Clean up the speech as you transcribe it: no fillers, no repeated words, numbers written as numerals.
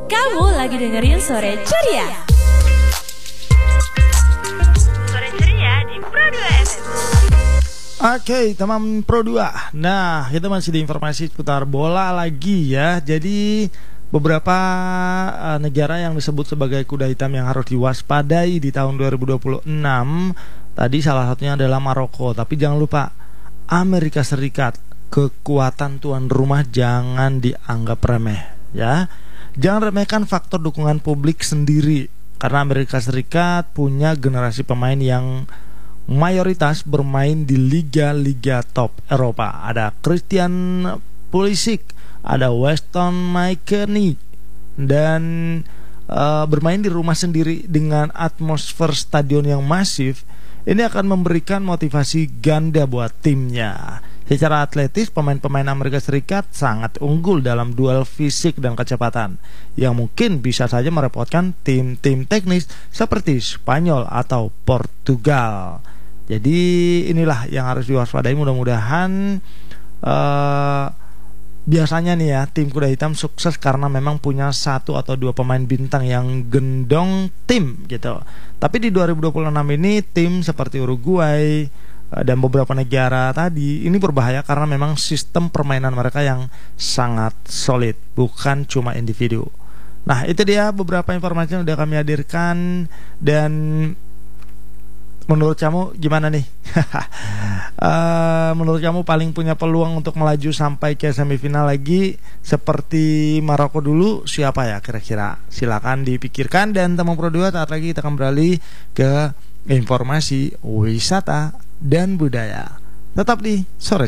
Kamu lagi dengerin Sore Ceria. Sore Ceria di Pro 2 FM. Oke, teman Pro 2. Nah, kita masih di informasi seputar bola lagi ya. Jadi beberapa negara yang disebut sebagai kuda hitam yang harus diwaspadai di tahun 2026. Tadi salah satunya adalah Maroko. Tapi jangan lupa Amerika Serikat, kekuatan tuan rumah jangan dianggap remeh ya. Jangan remehkan faktor dukungan publik sendiri, karena Amerika Serikat punya generasi pemain yang mayoritas bermain di liga-liga top Eropa. Ada Christian Pulisic, ada Weston McKennie, dan bermain di rumah sendiri dengan atmosfer stadion yang masif. Ini akan memberikan motivasi ganda buat timnya. Secara atletis, pemain-pemain Amerika Serikat sangat unggul dalam duel fisik dan kecepatan, yang mungkin bisa saja merepotkan tim-tim teknis seperti Spanyol atau Portugal. Jadi inilah yang harus diwaspadai. Mudah-mudahan biasanya nih ya, tim kuda hitam sukses karena memang punya satu atau dua pemain bintang yang gendong tim gitu. Tapi di 2026 ini tim seperti Uruguay dan beberapa negara tadi ini berbahaya karena memang sistem permainan mereka yang sangat solid, bukan cuma individu. Nah, itu dia beberapa informasi yang sudah kami hadirkan. Dan menurut kamu gimana nih? Menurut kamu paling punya peluang untuk melaju sampai ke semifinal lagi seperti Maroko dulu siapa ya kira-kira? Silakan dipikirkan. Dan teman Pro 2, saat lagi kita akan beralih ke informasi wisata dan budaya. Tetap di Sore